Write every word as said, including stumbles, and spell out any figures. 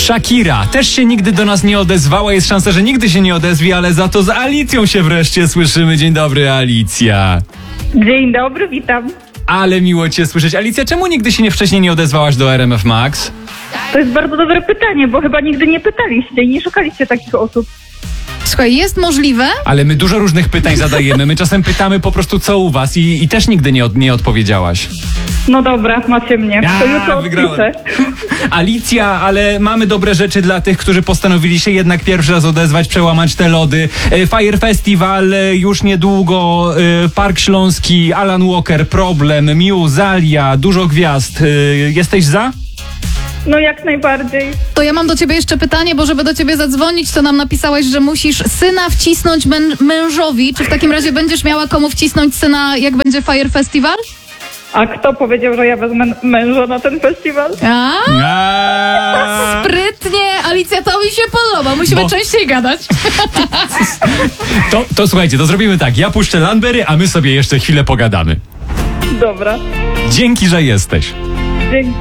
Shakira też się nigdy do nas nie odezwała. Jest szansa, że nigdy się nie odezwie, ale za to z Alicją się wreszcie słyszymy. Dzień dobry, Alicja. Dzień dobry, witam. Ale miło cię słyszeć. Alicja, czemu nigdy się nie wcześniej nie odezwałaś do R M F Max? To jest bardzo dobre pytanie, bo chyba nigdy nie pytaliście i nie szukaliście takich osób. Słuchaj, jest możliwe? Ale my dużo różnych pytań zadajemy. My czasem pytamy po prostu, co u was i, i też nigdy nie, od, nie odpowiedziałaś. No dobra, macie mnie. To A, jutro wygrałem. odpiszę. Alicja, ale mamy dobre rzeczy dla tych, którzy postanowili się jednak pierwszy raz odezwać, przełamać te lody. E, Fire Festival e, już niedługo, e, Park Śląski, Alan Walker, Problem, Miu, Zalia, dużo gwiazd. E, jesteś za? No jak najbardziej. To ja mam do ciebie jeszcze pytanie, bo żeby do ciebie zadzwonić, to nam napisałaś, że musisz syna wcisnąć mę- mężowi. Czy w takim razie będziesz miała komu wcisnąć syna, jak będzie Fire Festival? A kto powiedział, że ja wezmę męża na ten festiwal? A, A, sprytnie, Alicja, to mi się podoba. Musimy Bo- częściej gadać. to, to słuchajcie, to zrobimy tak. Ja puszczę Landberry, a my sobie jeszcze chwilę pogadamy. Dobra. Dzięki, że jesteś. Dzięki.